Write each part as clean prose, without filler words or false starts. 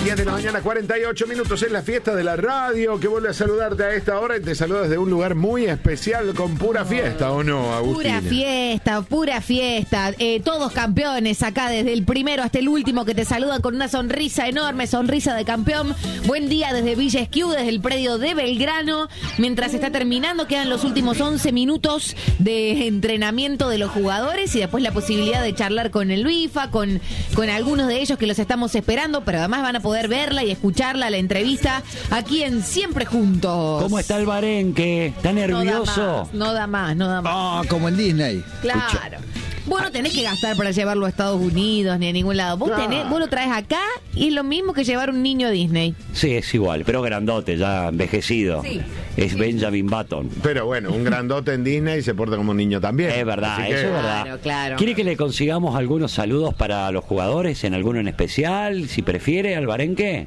10 de la mañana, 48 minutos. Es la fiesta de la radio que vuelve a saludarte a esta hora y te saluda desde un lugar muy especial con pura fiesta, ¿o no, Agustina? Pura fiesta. Todos campeones acá, desde el primero hasta el último, que te saludan con una sonrisa enorme, sonrisa de campeón. Buen día desde Villa Esquiú, desde el predio de Belgrano. Mientras está terminando, quedan los últimos 11 minutos de entrenamiento de los jugadores y después la posibilidad de charlar con el BIFA, con algunos de ellos que los estamos esperando, pero además van a poder verla y escucharla, la entrevista, aquí en Siempre Juntos. ¿Cómo está el Barenque? ¿Está nervioso? No da más. Como en Disney. Claro. Escucha. Vos no tenés que gastar para llevarlo a Estados Unidos ni a ningún lado. Vos lo traes acá y es lo mismo que llevar un niño a Disney. Sí, es igual, pero grandote, ya envejecido. Sí. Es Benjamin Button. Pero bueno, un grandote en Disney se porta como un niño también. Es verdad, eso es verdad. Claro. ¿Quiere que le consigamos algunos saludos para los jugadores, en alguno en especial, si prefiere, al Barenque?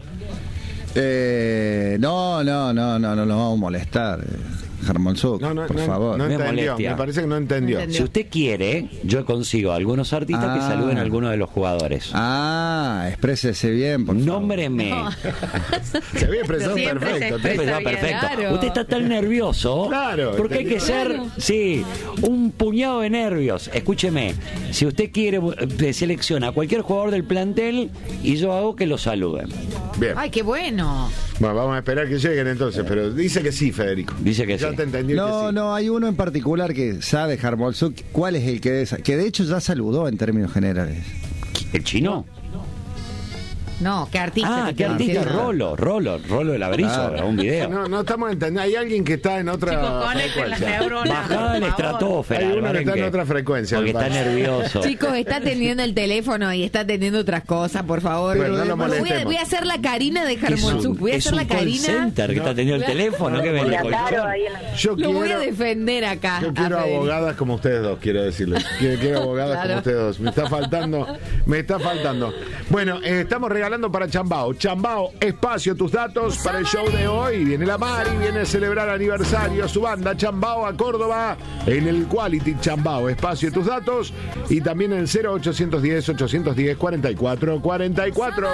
No nos vamos a molestar. Germonsuk, por favor. No entendió, me parece que no entendió. Si usted quiere, yo consigo algunos artistas que saluden a algunos de los jugadores. Exprésese bien, por favor. Nómbreme. No. Se había expresado perfecto. Perfecto. Claro. Usted está tan nervioso. Claro. Porque hay que ser, un puñado de nervios. Escúcheme, si usted quiere, selecciona a cualquier jugador del plantel y yo hago que lo saluden. Bien. Ay, qué bueno. Bueno, vamos a esperar que lleguen entonces, pero dice que sí, Federico. Dice que sí. Ya te entendí. No, hay uno en particular que sabe, Germonsuk, cuál es el que de hecho ya saludó en términos generales. ¿El chino? No, ¿qué artista? ¿Qué artista? Rolo de la Berizo, grabó un video. No estamos entendiendo. Hay alguien que está en otra frecuencia. Bajada en la estratosfera. Hay uno que está en otra frecuencia. Porque está nervioso. Chicos, está atendiendo el teléfono y está atendiendo otras cosas, por favor. Pero no lo molestemos. Voy a hacer la Karina de Germonsuk. Voy a hacer la Karina. Es un call center que está atendiendo el teléfono. ¿Qué ven? Lo voy a defender acá. Yo quiero abogadas como ustedes dos, quiero decirles. Quiero abogadas como ustedes dos. Me está faltando. Bueno, estamos regalando para Chambao, espacio, tus datos para el show de hoy. Viene la Mari, viene a celebrar aniversario su banda Chambao a Córdoba en el Quality Chambao, espacio, tus datos y también en 0810 810 4444.